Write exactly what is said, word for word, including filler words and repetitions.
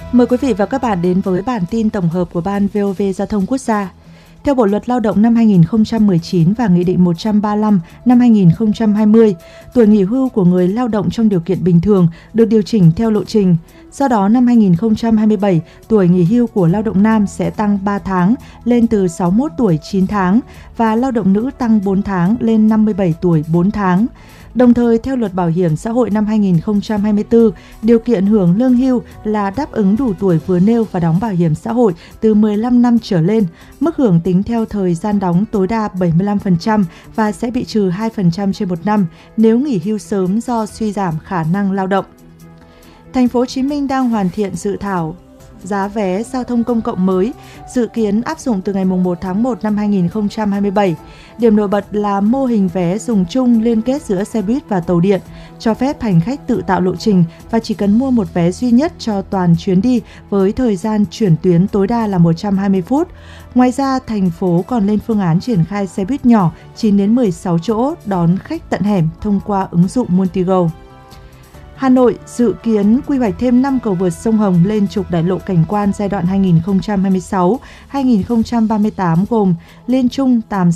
Mời quý vị và các bạn đến với bản tin tổng hợp của Ban vê o vê Giao thông Quốc gia. Theo Bộ Luật Lao động năm hai nghìn không trăm mười chín và Nghị định một trăm ba mươi lăm năm hai nghìn không trăm hai mươi, tuổi nghỉ hưu của người lao động trong điều kiện bình thường được điều chỉnh theo lộ trình. Do đó, năm hai nghìn không trăm hai mươi bảy, tuổi nghỉ hưu của lao động nam sẽ tăng ba tháng lên từ sáu mươi mốt tuổi chín tháng và lao động nữ tăng bốn tháng lên năm mươi bảy tuổi bốn tháng. Đồng thời, theo Luật Bảo hiểm xã hội năm hai nghìn không trăm hai mươi tư, điều kiện hưởng lương hưu là đáp ứng đủ tuổi vừa nêu và đóng bảo hiểm xã hội từ mười lăm năm trở lên. Mức hưởng tính theo thời gian đóng tối đa bảy mươi lăm phần trăm và sẽ bị trừ hai phần trăm trên một năm nếu nghỉ hưu sớm do suy giảm khả năng lao động. Thành phố Hồ Chí Minh đang hoàn thiện dự thảo giá vé giao thông công cộng mới, dự kiến áp dụng từ ngày mùng một tháng một năm hai nghìn không trăm hai mươi bảy. Điểm nổi bật là mô hình vé dùng chung liên kết giữa xe buýt và tàu điện, cho phép hành khách tự tạo lộ trình và chỉ cần mua một vé duy nhất cho toàn chuyến đi với thời gian chuyển tuyến tối đa là một trăm hai mươi phút. Ngoài ra, thành phố còn lên phương án triển khai xe buýt nhỏ chín đến mười sáu chỗ đón khách tận hẻm thông qua ứng dụng Multigo. Hà Nội dự kiến quy hoạch thêm năm cầu vượt sông Hồng lên trục đại lộ cảnh quan giai đoạn hai nghìn không trăm hai mươi sáu đến hai nghìn không trăm ba mươi tám gồm Liên Trung, Tàm